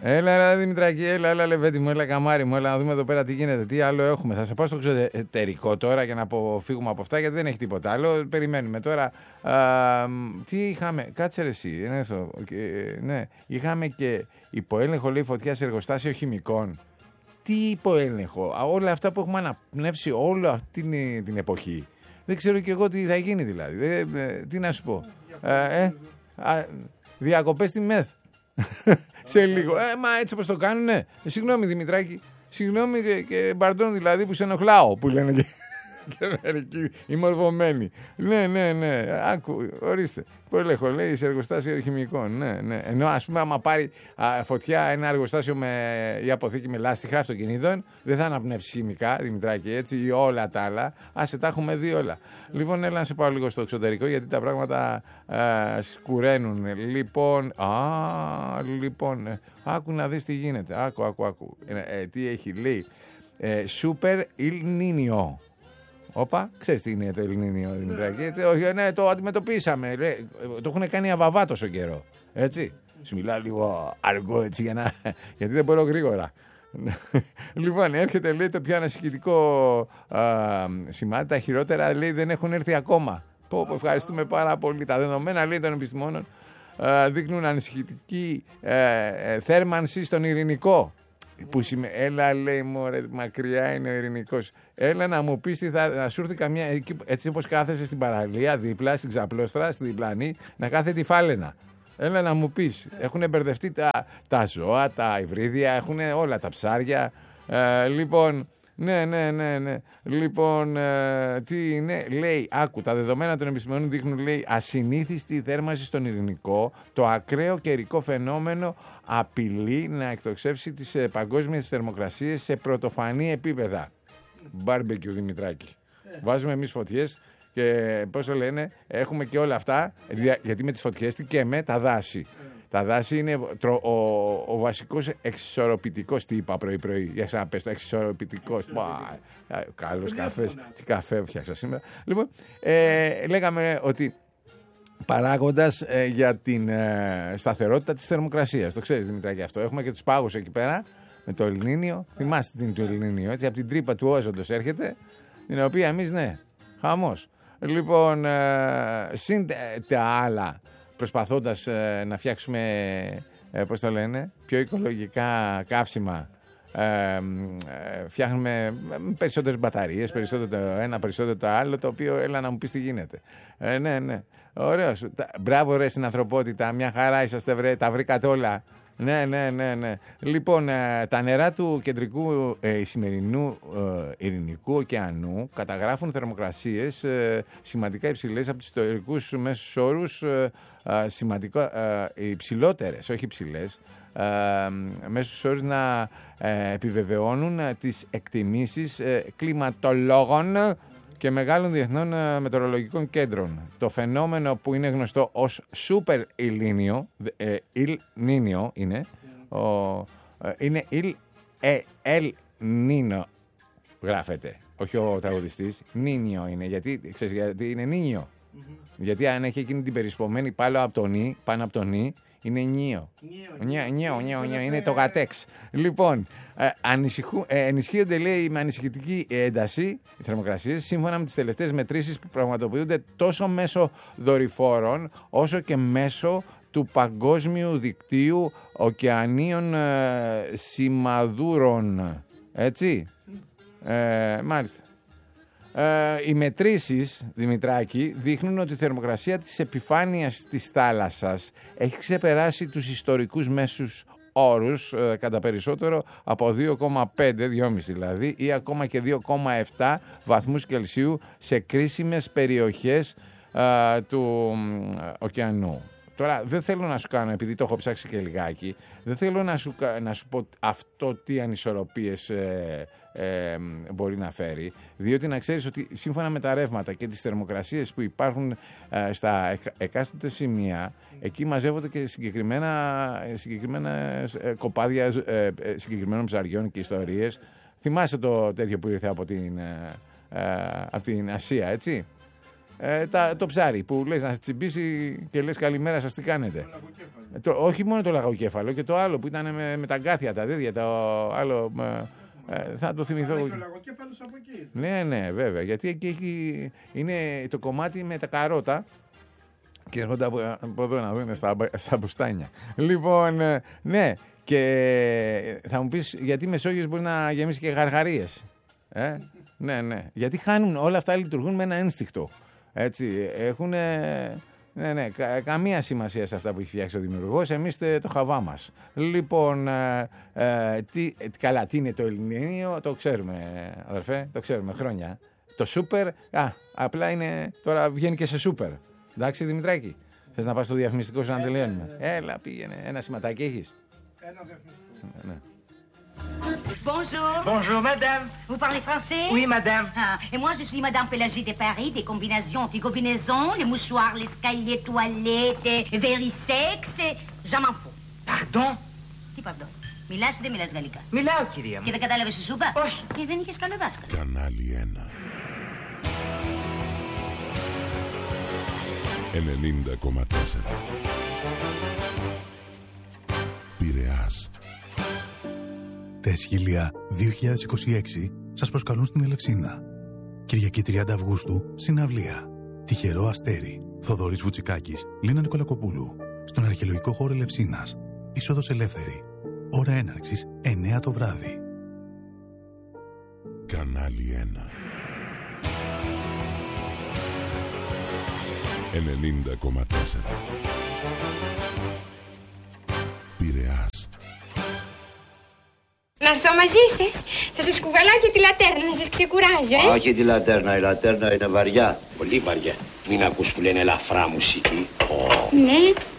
Έλα, Δημητράκη, έλα, Λεβέντη μου, έλα, καμάρι μου, έλα να δούμε εδώ πέρα τι γίνεται, τι άλλο έχουμε. Θα σε πάω στο εξωτερικό τώρα για να αποφύγουμε από αυτά, γιατί δεν έχει τίποτα άλλο. Περιμένουμε τώρα. Τι είχαμε, κάτσε ρε εσύ. Ναι, είχαμε και υποέλεγχο, λέει, φωτιά σε εργοστάσιο χημικών. Τι υποέλεγχο, όλα αυτά που έχουμε αναπνεύσει όλη αυτή την εποχή. Δεν ξέρω κι εγώ τι θα γίνει δηλαδή. Τι να σου πω. Διακοπές στη ΜΕΘ. Σε λίγο. Μα έτσι όπως το κάνουνε. Συγγνώμη Δημητράκη. Συγγνώμη και μπαρντών δηλαδή που σε ενοχλάω. Που λένε και μερικοί οι μορφωμένοι. Ναι. Άκου, ορίστε. Πολέχο, λέει, σε εργοστάσιο χημικών. Ναι. Ενώ ας πούμε άμα πάρει φωτιά ένα εργοστάσιο ή αποθήκη με λάστιχα αυτοκινήτων, δεν θα αναπνεύσει χημικά, Δημητράκη, έτσι, ή όλα τα άλλα. Άσε, τα έχουμε δει όλα. Λοιπόν, έλα να σε πάω λίγο στο εξωτερικό, γιατί τα πράγματα σκουραίνουν. Λοιπόν, άκου να δεις τι γίνεται. Άκου. Τι έχει, λέει. Super Il Niño. Όπα, ξέρεις τι είναι το Ελληνίνιο, Δημητράκη, έτσι, όχι, ναι, το αντιμετωπίσαμε, λέει, το έχουν κάνει αβαβά τόσο καιρό, έτσι, σου μιλάω λίγο αργό, έτσι, γιατί δεν μπορώ γρήγορα. Λοιπόν, έρχεται, λέει, το πιο ανασυχητικό σημάδι, τα χειρότερα, λέει, δεν έχουν έρθει ακόμα. Ευχαριστούμε πάρα πολύ, τα δεδομένα, λέει, των επιστημόνων δείχνουν ανησυχητική θέρμανση στον Ειρηνικό. Που έλα, λέει, μωρέ, μακριά είναι ο Ειρηνικός. Έλα να μου πεις τι να σου έρθει καμιά, έτσι όπως κάθεσαι στην παραλία, δίπλα, στην ξαπλώστρα, στην διπλανή, να κάθεται τη φάλαινα. Έλα να μου πεις. Έχουν μπερδευτεί τα ζώα, τα υβρίδια, έχουν όλα τα ψάρια. Λοιπόν, ναι. Λοιπόν, τι είναι, λέει, άκου, τα δεδομένα των επιστημονών δείχνουν, λέει, ασυνήθιστη θέρμανση στον Ειρηνικό. Το ακραίο καιρικό φαινόμενο απειλεί να εκτοξεύσει τις παγκόσμιες θερμοκρασίες σε πρωτοφανή επίπεδα. Μπάρμπεκιου, Δημητράκη. Βάζουμε εμείς φωτιές και πώς το λένε, έχουμε και όλα αυτά, γιατί με τις φωτιές και με τα δάση. Τα δάση είναι ο βασικός εξισορροπητικός, τι είπα πρωί-πρωί, για να πες το εξισορροπητικός. Καλός καφές, τι καφέ φτιάξα σήμερα. Λοιπόν, λέγαμε ότι παράγοντας για την σταθερότητα της θερμοκρασίας. Το ξέρεις, Δημητράκη, αυτό. Έχουμε και τους πάγους εκεί πέρα με το Ελληνίνιο. Θυμάστε την του Ελληνίνιο, έτσι, από την τρύπα του όζοντος έρχεται, την οποία εμείς, ναι, χαμός. Λοιπόν, συν τα άλλα, προσπαθώντας να φτιάξουμε, πώς το λένε, πιο οικολογικά καύσιμα, φτιάχνουμε περισσότερες μπαταρίες, περισσότερο το ένα, περισσότερο το άλλο, το οποίο, έλα να μου πεις τι γίνεται. Ναι. Ωραίος. Μπράβο ρε στην ανθρωπότητα, μια χαρά είσαστε βρε, τα βρήκατε όλα. Ναι. Λοιπόν, τα νερά του κεντρικού σημερινού Ειρηνικού ωκεανού καταγράφουν θερμοκρασίες σημαντικά υψηλές από τους ιστορικούς μέσους όρους, σημαντικά υψηλότερες, όχι υψηλές, μέσους όρους να επιβεβαιώνουν τις εκτιμήσεις κλιματολόγων και μεγάλων διεθνών μετεωρολογικών κέντρων. Το φαινόμενο που είναι γνωστό ως Super Il Niño είναι El Niño γράφεται, όχι ο τραγουδιστής, Νίνιο είναι, γιατί είναι Νίνιο. Γιατί αν έχει εκείνη την περισπωμένη πάνω από τον Νι, είναι Νίο. Νίο, είναι το γατέξ. Λοιπόν, ενισχύονται, λέει, με ανησυχητική ένταση οι θερμοκρασίες, σύμφωνα με τις τελευταίες μετρήσεις που πραγματοποιούνται τόσο μέσω δορυφόρων, όσο και μέσω του Παγκόσμιου Δικτύου Ωκεανίων Σημαδούρων. Έτσι. Μάλιστα. Οι μετρήσεις, Δημητράκη, δείχνουν ότι η θερμοκρασία της επιφάνειας της θάλασσας έχει ξεπεράσει τους ιστορικούς μέσους όρους κατά περισσότερο από 2,5 δηλαδή, ή ακόμα και 2,7 βαθμούς Κελσίου σε κρίσιμες περιοχές του ωκεανού. Τώρα δεν θέλω να σου κάνω, επειδή το έχω ψάξει και λιγάκι, δεν θέλω να σου πω αυτό τι ανισορροπίες μπορεί να φέρει, διότι να ξέρεις ότι σύμφωνα με τα ρεύματα και τις θερμοκρασίες που υπάρχουν στα εκάστοτε σημεία, εκεί μαζεύονται και συγκεκριμένα κοπάδια συγκεκριμένων ψαριών και ιστορίες. Θυμάσαι το τέτοιο που ήρθε από την Ασία, έτσι. το ψάρι που λες να τσιμπήσει και λες καλημέρα σας, τι κάνετε. Όχι μόνο το λαγοκέφαλο, και το άλλο που ήταν με τα γκάθια, τα δίδια, το άλλο. Θα το θυμηθώ. Αλλά και ο λαγοκέφαλος από εκεί. Ναι, βέβαια. Γιατί εκεί είναι το κομμάτι με τα καρότα και έρχονται από εδώ να δουν στα μπουστάνια. Λοιπόν, ναι. Και θα μου πεις γιατί η Μεσόγειος μπορεί να γεμίσει και γαργαρίες. Ναι. Γιατί χάνουν, όλα αυτά λειτουργούν με ένα ένστικτο. Έτσι, έχουν καμία σημασία σε αυτά που έχει φτιάξει ο δημιουργός. Εμείς το χαβά μας. Λοιπόν, τι είναι το Ελληνίνιο, το ξέρουμε, αδερφέ, το ξέρουμε χρόνια. Το σούπερ, απλά είναι, τώρα βγαίνει και σε σούπερ. Εντάξει, Δημητράκη, θες να πας στο διαφημιστικό σου να τελειώνουμε? Έλα, πήγαινε, ένα σηματάκι έχεις? Ένα διαφημιστικό. Ναι. Bonjour. Bonjour, madame. Vous parlez français? Oui, madame. Et moi, je suis Madame Pélagie de Paris, des combinaisons, anti-combinaisons, les mouchoirs, les escaliers, toilettes, verisex, j'en m'en fous. Pardon? Τι pardon? Μιλάς ή δεν μιλάς γαλλικά? Μιλάω, κυρία μου. Και δεν κατάλαβες τη σούπα? Όχι. Και δεν είχες καλό δάσκαλο. Κανάλι 1 90,4 Πειραιάς. Τα Εσχήλια 2026 σας προσκαλούν στην Ελευσίνα. Κυριακή 30 Αυγούστου, συναυλία. Τυχερό Αστέρι, Θοδωρής Βουτσικάκης, Λίνα Νικολακοπούλου. Στον αρχαιολογικό χώρο Ελευσίνας. Είσοδος ελεύθερη. Ώρα έναρξης 9 το βράδυ. Κανάλι 1 90,4 Πειραιάς. Να έρθω μαζί σας. Θα σας κουβαλάω και τη λατέρνα, να σας ξεκουράζω, Όχι τη λατέρνα, η λατέρνα είναι βαριά. Πολύ βαριά. Μην ακούς που λένε ελαφρά μουσική. Ναι.